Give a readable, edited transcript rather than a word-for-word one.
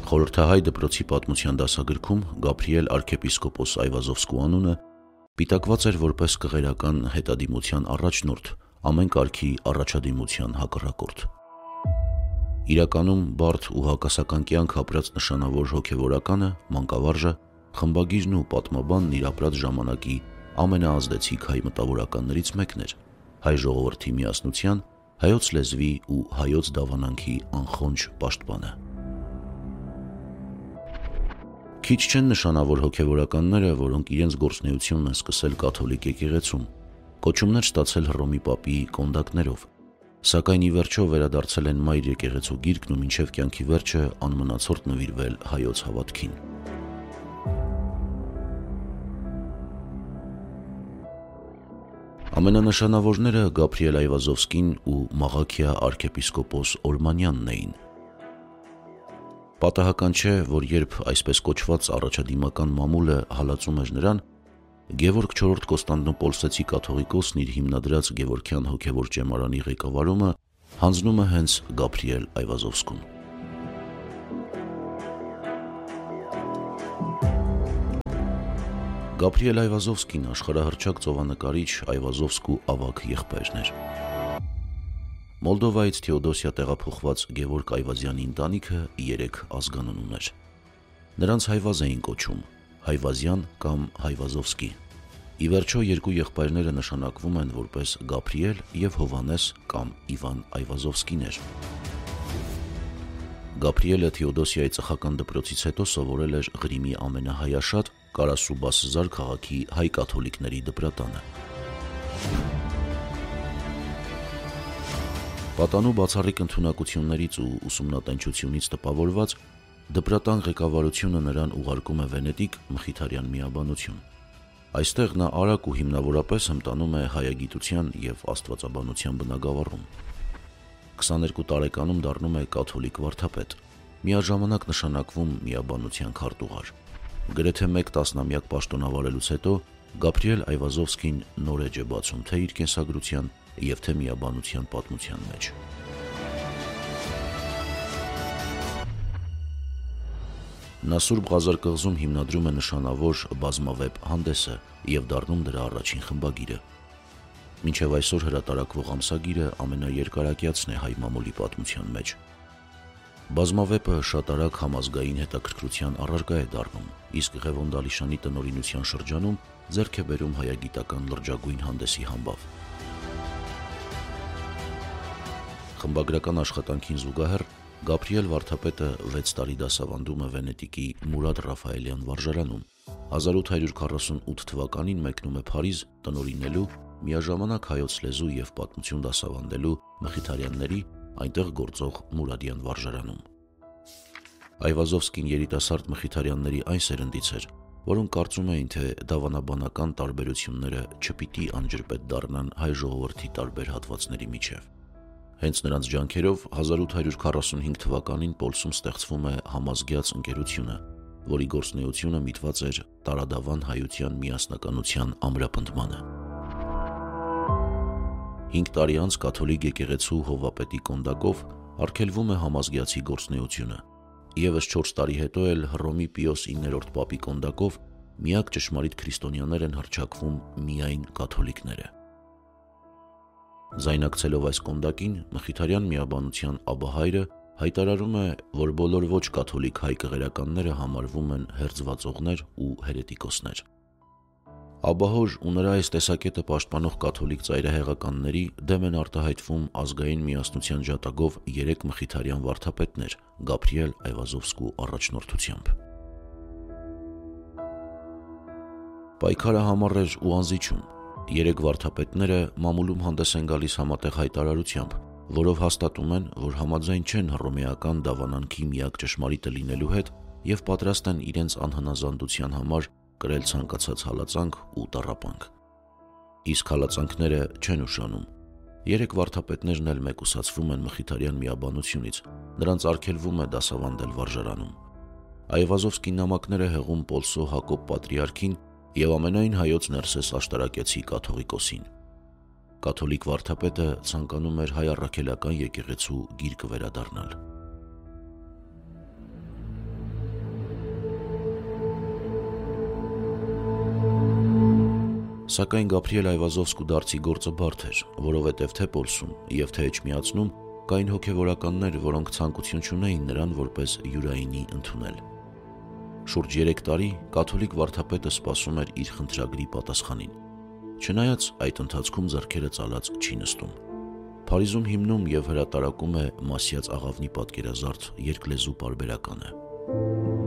Խորհրդահայ դպրոցի պատմության դասագրքում Գաբրիել arczepiskopos Այվազովսկու անունը պիտակված էր որպես կղերական հետադիմության առաջնորդ, ամեն կարգի առաջադիմության հակառակորդ։ Իրականում բարդ ու հակասական կյանք ապրած նշանավոր հոգևորականը, մանկավարժը, խմբագիրն ու պատմաբանն իր ապրած ժամանակի ամենաազդեցիկ հայ մտավորականներից մեկն էր, հայ ժողովրդի միասնության, հայոց լեզվի ու հայոց դավանանքի անխոնջ պաշտպանը։ Քիչ չեն նշանավոր հոգևորականները, որոնք իրենց գործունեությունն են սկսել կաթոլիկ եկեղեցում, կոչումներ ստացել Հռոմի պապի կոնդակներով, սակայն ի վերջո վերադարձել են մայր եկեղեցու գիրկն ու մինչև կյանքի վերջը անմնացորդ նվիրվել հայոց հավատքին։ Ամենանշանավորները Գաբրիել Այվազովսկին ու Մաղաքիա arczepiskopos Օրմանյանն էին։ Պատահական չէ, որ երբ այսպես կոչված առաջադիմական մամուլը հալածում էր նրան, Գևորգ IV Կոստանդնուպոլսեցի կաթողիկոսն իր հիմնադրած Գևորգյան հոգևոր ճեմարանի ղեկավարումը հանձնում է հենց Գաբրիել Այվազովսկուն։ Գաբրիել Այվազովսկին աշխարհահռչակ ծովանկարիչ Այվազովսկու ավագ եղբայրն էր։ Մոլդովայից Թեոդոսիա տեղափոխված Գևորգ Այվազյանի ընտանիքը 3 ազգանուն ուներ։ Նրանց Հայվազ էին կոչում, Հայվազյան կամ Հայվազովսկի։ Ի վերջո երկու եղբայրները նշանակվում են որպես Գաբրիել և Հովհաննես կամ Իվան Այվազովսկիներ։ Գաբրիելը Թեոդոսիայի ծխական դպրոցից հետո սովորել էր Ղրիմի ամենահայաշատ Կարասուբասզար քաղաքի հայ կաթոլիկների դպրատանը։ Պատանու բացառիկ ընդունակություններից ու ուսումնատենչությունից տպավորված դպրատան ղեկավարությունը նրան ուղարկում է Վենետիկ Մխիթարյան միաբանություն։ Այստեղ նա արագ ու հիմնավորապես հմտանում է հայագիտության և աստվածաբանության բնագավառում։ 22 տարեկանում դառնում է կաթոլիկ վարդապետ, միաժամանակ նշանակվում միաբանության քարտուղար։ Գրեթե 1 տասնամյակ պաշտոնավարելուց հետո Գաբրիել Այվազովսկին նոր էջ է բացում թե իր կենսագրության և թե միաբանության պատմության մեջ։ Նա Սուրբ Ղազար կղզում հիմնադրում է նշանավոր բազմավեպ հանդեսը և դառնում դրա առաջին խմբագիրը։ Մինչև այսօր հրատարակվող ամսագիրը ամենաերկարակյացն է հայ մամուլի պատմության մեջ։ Բազմավեպը շատ արագ համազգային հետաքրքրության առարկա է դառնում, իսկ Ղևոն Դալիշանի տնօրինության շրջանում ձեռք է բերում հայագիտական լրջագույն հանդեսի համբավ։ Խմբագրական աշխատանքին զուգահեռ Գաբրիել վարդապետը 6 տարի դասավանդում է Վենետիկի Մուրադ Ռաֆայելյան վարժարանում, 1848 թվականին մեկնում է Փարիզ տնօրինելու, միաժամանակ հայոց լեզու և պատմություն դասավանդելու Մխիթարյանների այնտեղ գործող Մուրադյան վարժարանում։ Այվազովսկին երիտասարդ Մխիթարյանների այն սերնդից էր, որոնք կարծում էին, թե դավանաբանական տարբերությունները չպիտի անջրպետ դառնան հայ ժողովրդի տարբեր հատվածների միջև։ Հենց նրանց ջանքերով 1845 թվականին Պոլսում ստեղծվում է Համազգյաց ընկերությունը, որի գործունեությունը միտված էր տարադավան հայության միասնականության ամրապնդմանը։ 5 տարի անց կաթոլիկ եկեղեցու հովվապետի կոնդակով արգելվում է Համազգյացի գործունեությունը։ Եվս 4 տարի հետո էլ Հռոմի Պիոս 9-րդ պապի կոնդակով միակ ճշմարիտ քրիստոնյաներ են հռչակվում միայն կաթոլիկները։ Ձայնակցելով այս կոնդակին, Մխիթարյան միաբանության աբահայրը հայտարարում է, որ բոլոր ոչ կաթոլիկ հայ կղերականները համարվում են հերձվածողներ ու հերետիկոսներ։ Աբահոր ու նրա այս տեսակետը պաշտպանող կաթոլիկ ծայրահեղականների դեմ են արտահայտվում ազգային միասնության ջատագով 3 մխիթարյան վարդապետներ Գաբրիել Այվազովսկու առաջնորդությամբ։ Պայքարը համառ էր ու անզիջում։ 3 վարդապետները մամուլում հանդես են գալիս համատեղ հայտարարությամբ, որով հաստատում են, որ համաձայն չեն հռոմեական դավանանքի միակ ճշմարիտը լինելու հետ և պատրաստ են իրենց անհնազանդության համար կրել ցանկացած հալածանք ու տառապանք։ Իսկ հալածանքները չեն ուշանում։ 3 վարդապետներն էլ մեկուսացվում են Մխիթարյան միաբանությունից, նրանց արգելվում է դասավանդել վարժարանում։ Այվազովսկի նամակները հեղում Պոլսո Հակոբ պատրիարքին և ամենայն հայոց Ներսես աշտարակեցի կաթողիկոսին։ Կաթոլիկ վարդապետը ցանկանում էր հայ առաքելական եկեղեցու գիրկը վերադառնալ։ Սակայն Գաբրիել Այվազովսկու դարձի գործը բարդ էր, որովհետև թե Պոլսում եւ թե Էջմիածնում կային հոգևորականներ, որոնք ցանկություն չունեին նրան որպես յուրայինի ընդունել։ Շուրջ 3 տարի կաթոլիկ վարդապետը սպասում էր իր խնդրագրի պատասխանին, չնայած այդ ընթացքում ձեռքերը ծալած չի նստում։ Փարիզում հիմնում եւ հրատարակում է Մասյաց աղավնի պատկերազարդ երկլեզու պարբերականը։